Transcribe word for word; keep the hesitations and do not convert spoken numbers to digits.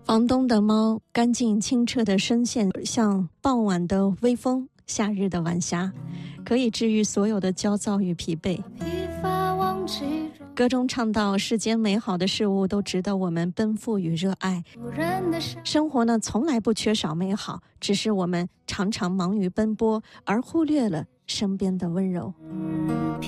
房东的猫，干净清澈的声线像傍晚的微风，夏日的晚霞，可以治愈所有的焦躁与疲惫。歌中唱到，世间美好的事物都值得我们奔赴与热爱。生活呢，从来不缺少美好，只是我们常常忙于奔波，而忽略了身边的温柔。